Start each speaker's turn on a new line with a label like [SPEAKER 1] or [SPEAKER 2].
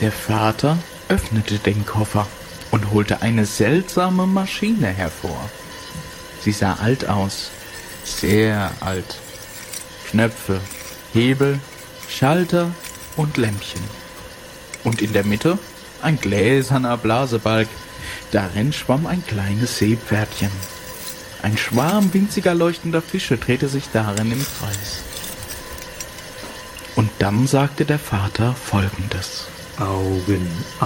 [SPEAKER 1] Der Vater öffnete den Koffer und holte eine seltsame Maschine hervor. Sie sah alt aus, sehr alt. Knöpfe, Hebel, Schalter und Lämpchen. Und in der Mitte ein gläserner Blasebalg. Darin schwamm ein kleines Seepferdchen. Ein Schwarm winziger leuchtender Fische drehte sich darin im Kreis. Und dann sagte der Vater Folgendes:
[SPEAKER 2] Augen